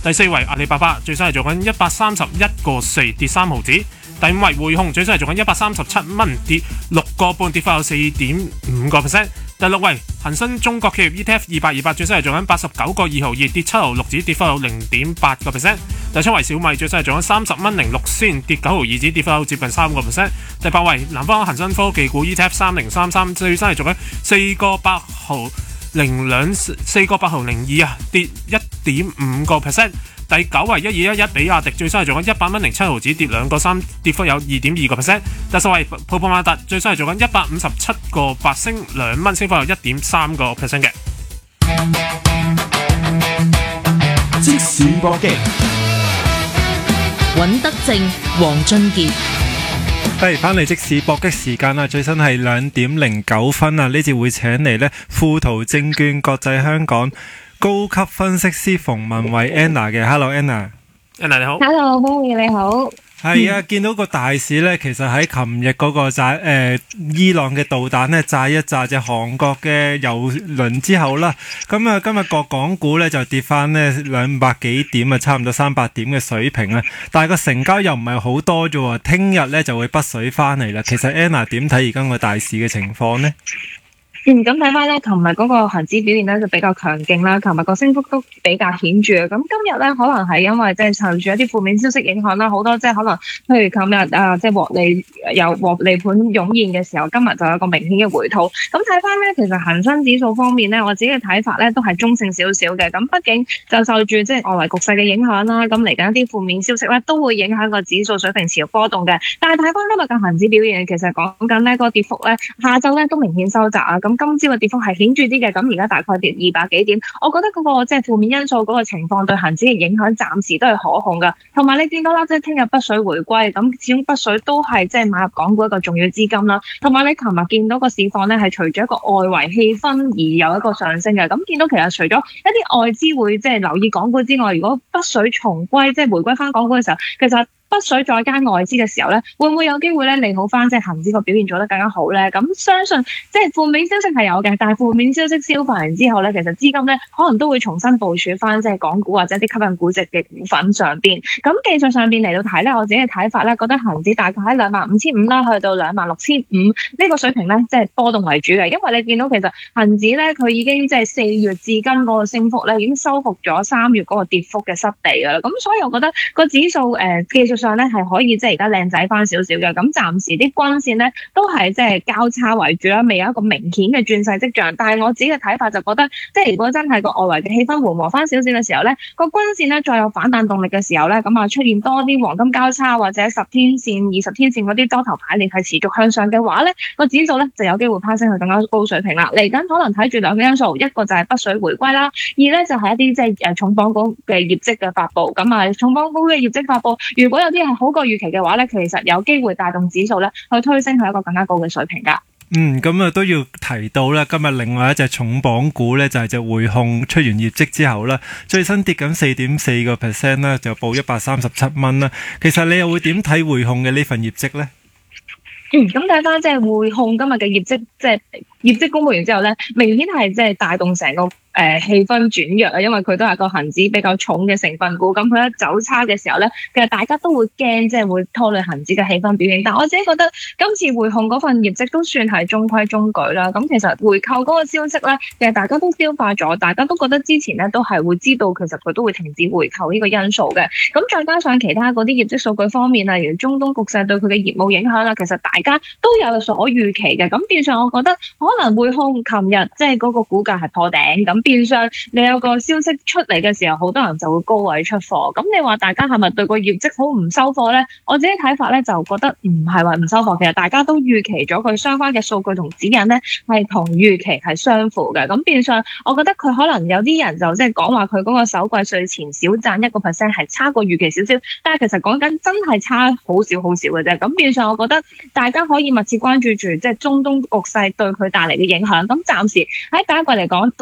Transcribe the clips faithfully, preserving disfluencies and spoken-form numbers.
第四位阿里巴巴最新係做緊一百三十一個四，跌三毫子。第五位匯控最新係做緊一百三十七蚊，跌六個半，跌翻有四點五個 percent。第六位恒生中國企業 E T F 二百二百最新係做緊八十九個二毫二，跌七毫六子，跌翻有零點八個 percent。第七位小米最新係做緊三十蚊零六仙，跌九毫二子，跌翻有接近三個 percent。第八位南方恒生科技股 E T F 三零三三最新係做緊四個八毫零兩四個八毫零二啊，跌一點五個 percent。第九位一二一一比亞迪最新係做緊一百蚊零七毫子，跌兩個三，跌幅有二點二個 percent。第十位泡泡瑪特最新係做緊一百五十七個八，升兩蚊，升幅有一點三個 percent 嘅。 即時搏擊， 尹德正、黃俊傑。 係翻嚟即時搏擊時間啦，最新係兩點零九分啊！呢節會請嚟呢富途證券國際香港高級分析師馮文慧 Anna 嘅。 Hello Anna。Anna 你好。 Hello Bonnie 你好。 係啊，見到個大市呢，其實喺琴日嗰個炸誒、呃、伊朗嘅導彈呢，炸一炸隻韓國嘅油輪之後啦，咁啊今日個港股呢，就跌翻呢兩百幾點啊，差唔多三百點嘅水平啊，但係個成交又唔係好多啫喎，聽日呢就會北水翻嚟啦。其實 Anna 點睇而家個大市嘅情況呢？ 嗯，咁睇翻咧，琴日嗰個恒指表現咧就比較強勁啦，琴日個升幅都比較顯著。咁今日咧可能係因為即係受住一啲負面消息影響啦，好多即係可能，譬如琴日啊，即係獲利有獲利盤湧現嘅時候，今日就有一個明顯嘅回吐。咁睇翻咧，其實恒生指數方面咧，我自己嘅睇法咧都係中性少少嘅。咁畢竟就受住即係外圍局勢嘅影響啦，咁嚟緊一啲負面消息咧都會影響個指數水平持續波動嘅。但係睇翻今日嘅恒指表現，其實講緊呢個跌幅咧，下晝咧都明顯收窄啊。咁今朝嘅跌幅係顯著啲嘅，咁而家大概跌二百幾點，我覺得嗰個即係負面因素嗰個情況對恒指嘅影響暫時都係可控噶。同埋你見到啦，即係聽日北水回歸，咁始終北水都係即係買入港股一個重要資金啦。同埋你琴日見到個市況咧係隨住一個外圍氣氛而有一個上升嘅，咁見到其實除咗一啲外資會即係留意港股之外，如果北水重歸即係回歸翻港股嘅時候，其實北水再加外資嘅時候咧，會唔會有機會咧利好翻即係恒指個表現做得更加好咧？咁相信即係負面消息係有嘅，但係負面消息消化完之後咧，其實資金咧可能都會重新部署翻即係港股或者啲吸引估值嘅股份上邊。咁技術上邊嚟到睇咧，我自己嘅睇法咧，覺得恒指大概喺兩萬五千五啦，去到兩萬六千五呢個水平咧，即係波動為主嘅。因為你見到其實恒指咧，佢已經即係四月至今嗰個升幅咧，已經收復咗三月嗰個跌幅嘅失地噶啦。咁所以我覺得個指數誒、呃、技術上咧係可以即係而家靚仔翻少少嘅，咁暫時啲均線咧都係即係交叉為主啦，未有一個明顯嘅轉勢跡象。但係我自己嘅睇法就覺得，即係如果真係個外圍嘅氣氛緩和翻少少嘅時候咧，個均線咧再有反彈動力嘅時候咧，咁啊出現多啲黃金交叉或者十天線、二十天線嗰啲多頭排列係持續向上嘅話咧，個指數咧就有機會攀升去更加高水平啦。嚟緊可能睇住兩個因素，一個就係北水回歸啦，二咧就係一啲即係誒重磅股嘅業績嘅發布。咁啊重磅股嘅業績發布，如果有啲係好過預期嘅話咧，其實有機會帶動指數咧去推升去一個更加高嘅水平噶。 嗯，咁啊都要提到啦，今日另外一隻重磅股咧就係隻匯控出完業績之後啦，最新跌緊四點四個 percent 啦，就報一百三十七蚊啦。其實你又會點睇匯控嘅呢份業績咧？ 嗯，咁睇翻即係匯控今日嘅業績，即係業績公布完之後咧，明顯係即係帶動成個誒氣氛轉弱啊，因為佢都係個恒指比較重嘅成分股，咁佢一走差嘅時候咧，其實大家都會驚，即係會拖累恒指嘅氣氛表現。但我自己覺得今次匯控嗰份業績都算係中規中矩啦。咁其實回購嗰個消息咧，其實大家都消化咗，大家都覺得之前咧都係會知道，其實佢都會停止回購呢個因素嘅。咁再加上其他嗰啲業績數據方面，例如中東局勢對佢嘅業務影響啦，其實大家都有所預期嘅。咁變相我覺得可能匯控琴日即係嗰個股價係破頂，咁變相你有個消息出嚟嘅時候，好多人就會高位出貨。咁你話大家係咪對個業績好唔收貨呢？我自己睇法咧就覺得唔係話唔收貨，其實大家都預期咗佢相關嘅數據同指引呢係同預期係相符嘅。咁變相我覺得佢可能有啲人就即係講話佢嗰個首季稅前少賺一個 percent 係差過預期少少，但係其實講緊真係差好少好少嘅啫。咁變相我覺得大家可以密切關注住即係中東局勢對佢帶嚟嘅影響。咁暫時喺第一季嚟講都係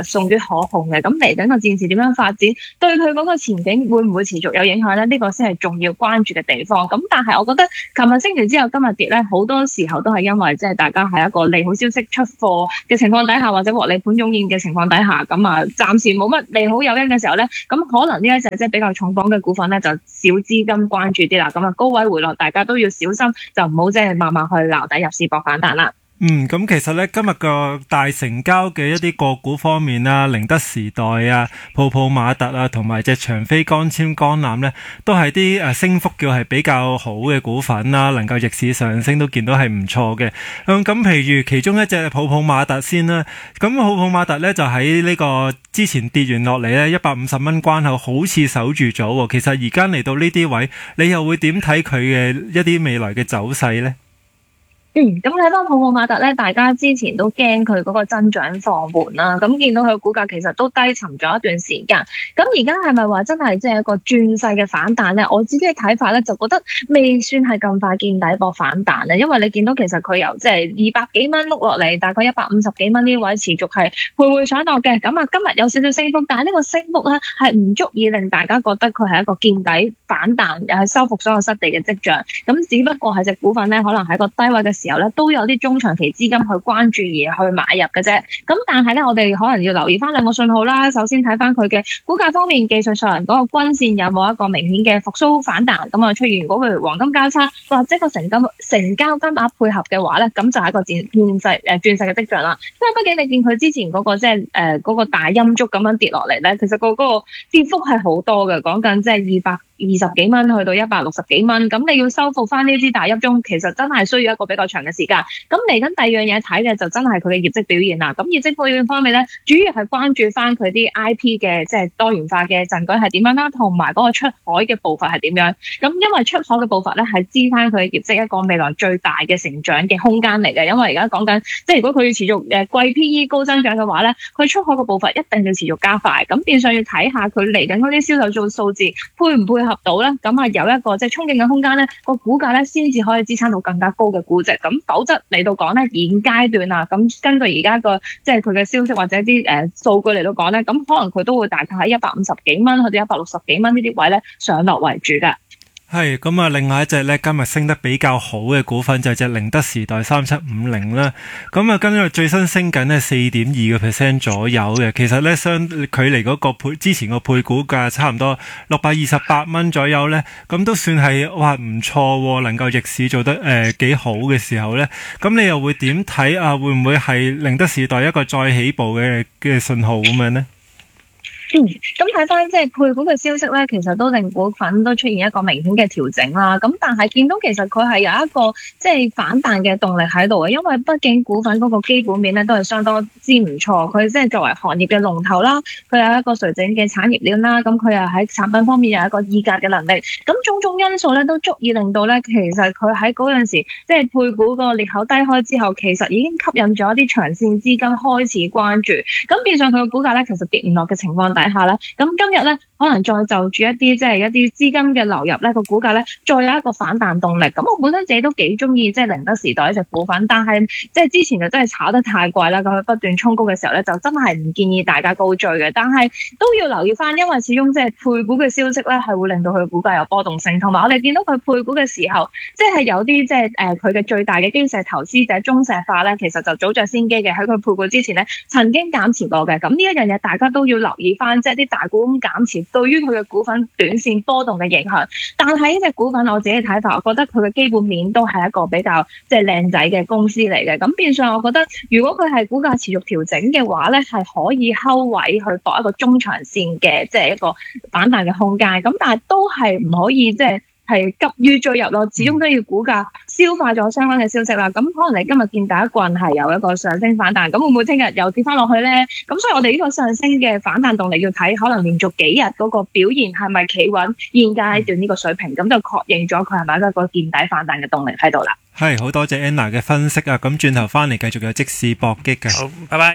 實屬於可控嘅。咁嚟緊個戰事點樣發展，對佢嗰個前景會唔會持續有影響咧？呢、這個先係重要關注嘅地方。咁但係我覺得，琴日升完之後，今日跌咧，好多時候都係因為即係大家係一個利好消息出貨嘅情況底下，或者獲利盤湧現嘅情況底下，咁啊暫時冇乜利好誘因嘅時候咧，咁可能呢一隻即係比較重磅嘅股份咧，就少資金關注啲啦。咁啊高位回落，大家都要小心，就唔好即係慢慢去撈底入市博反彈啦。 嗯，咁其實咧今日個大成交嘅一啲個股方面啦，寧德時代啊、泡泡瑪特啊，同埋隻長飛光纖光纜咧，都係啲誒升幅叫係比較好嘅股份啦，能夠逆市上升都見到係唔錯嘅。咁、嗯、咁譬如其中一隻泡泡瑪特先啦，咁泡泡瑪特咧就喺呢個之前跌完落嚟咧一百五十蚊關口，好似守住咗喎。其實而家嚟到呢啲位，你又會點睇佢嘅一啲未來嘅走勢咧？ 嗯，咁睇翻泡泡瑪特咧，大家之前都驚佢嗰個增長放緩啦，咁見到佢股價其實都低沉咗一段時間。咁而家係咪話真係即係一個轉勢嘅反彈咧？我自己嘅睇法咧，就覺得未算係咁快見底博反彈咧，因為你見到其實佢由即係二百幾蚊碌落嚟，大概一百五十幾蚊呢位持續係徘徊上落嘅。咁啊，今日有少少升幅，但係呢個升幅咧係唔足以令大家覺得佢係一個見底反彈，又係收復所有失地嘅跡象。咁只不過係隻股份咧，可能喺個低位嘅時候咧，都有啲中長期資金去關注而去買入嘅啫。咁但係咧，我哋可能要留意翻兩個信號啦。首先睇翻佢嘅股價方面，技術上嗰個均線有冇一個明顯嘅復甦反彈，咁啊出現嗰個黃金交叉或者個成金成交金額配合嘅話咧，咁就係一個轉轉勢誒轉勢嘅跡象啦。因為畢竟你見佢之前嗰、嗰個即係誒嗰個大陰燭咁樣跌落嚟咧，其實個嗰個跌幅係好多嘅，講緊即係二百二十幾蚊去到一百六十幾蚊，咁你要收復翻呢支大陰燭，其實真係需要一個比較長嘅時間。咁嚟緊第二樣嘢睇嘅就真係佢嘅業績表現啦。咁業績表現方面咧，主要係關注翻佢啲 I P 嘅即係多元化嘅陣舉係點樣啦，同埋嗰個出海嘅步伐係點樣。咁因為出海嘅步伐咧係支翻佢嘅業績一個未來最大嘅成長嘅空間嚟嘅。因為而家講緊即係如果佢要持續誒貴 P E 高增長嘅話咧，佢出海嘅步伐一定要持續加快。咁變相要睇下佢嚟緊嗰啲銷售做數字配唔配合到咧，咁啊有一個即係衝勁嘅空間咧，個股價咧先至可以支撐到更加高嘅估值。咁否則嚟到講咧，現階段啊，咁根據而家個即係佢嘅消息或者啲誒數據嚟到講咧，咁可能佢都會大概喺一百五十幾蚊去到一百六十幾蚊呢啲位咧上落為主㗎。 係咁啊！另外一隻咧，今日升得比較好嘅股份就係隻寧德時代三七五零啦。咁啊，跟住最新升緊咧四點二個 percent 左右嘅。其實咧，相距離嗰個配之前個配股價差唔多六百二十八蚊左右咧，咁都算係哇唔錯，能夠逆市做得誒幾、呃、好嘅時候咧。咁你又會點睇啊？會唔會係寧德時代一個再起步嘅嘅信號咁樣呢？ 嗯，咁睇翻即係配股嘅消息咧，其實都令股份都出現一個明顯嘅調整啦。咁但係見到其實佢係有一個即係反彈嘅動力喺度嘅，因為畢竟股份嗰個基本面咧都係相當之唔錯。佢即係作為行業嘅龍頭啦，佢有一個垂直嘅產業鏈啦，咁佢又喺產品方面有一個議價嘅能力。咁種種因素咧都足以令到咧，其實佢喺嗰陣時即係配股個裂口低開之後，其實已經吸引咗一啲長線資金開始關注。咁變相佢嘅股價咧，其實跌唔落嘅情況底下咧，咁今日咧可能再就住一啲即係一啲資金嘅流入咧，個股價咧再有一個反彈動力。咁我本身自己都幾中意即係寧德時代一隻股份，但係即係之前就真係炒得太貴啦，咁佢不斷衝高嘅時候咧，就真係唔建議大家高追嘅。但係都要留意翻，因為始終即係配股嘅消息咧，係會令到佢股價有波動性。同埋我哋見到佢配股嘅時候，即係有啲即係誒佢嘅最大嘅基石投資者中石化咧，其實就早着先機嘅，喺佢配股之前咧曾經減持過嘅。咁呢一樣嘢大家都要留意翻。即係啲大股咁減持對於佢嘅股份短線波動嘅影響，但係呢隻股份我自己嘅睇法，我覺得佢嘅基本面都係一個比較即係靚仔嘅公司嚟嘅。咁變相我覺得，如果佢係股價持續調整嘅話咧，係可以睺位去搏一個中長線嘅即係一個反彈嘅空間。咁但係都係唔可以即係。係急於追入咯，始終都要股價消化咗相關嘅消息啦。咁可能你今日見第一棍係有一個上升反彈，咁會唔會聽日又跌翻落去咧？咁所以我哋呢個上升嘅反彈動力要睇，可能連續幾日嗰個表現係咪企穩現階段呢個水平，咁就確認咗佢係咪一個見底反彈嘅動力喺度啦。 係，好多謝 Anna 嘅分析啊！咁轉頭翻嚟繼續有即市搏擊嘅。 好，拜拜。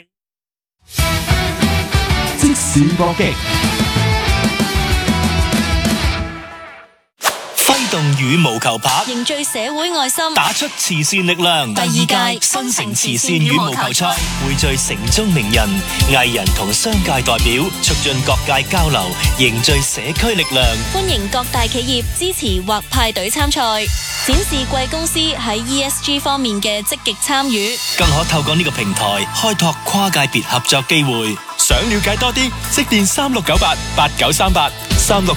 即市搏擊。 揮動羽毛球拍， 凝聚社會愛心， 打出慈善力量。 第二屆新城慈善羽毛球賽匯聚城中名人、藝人同商界代表，促進各界交流，凝聚社區力量。 歡迎各大企業支持或派隊參賽，展示貴公司喺 E S G 方面嘅積極參與， 更可透過呢個平台開拓跨界別合作機會。想了解多啲，致電三六九八八九三八三六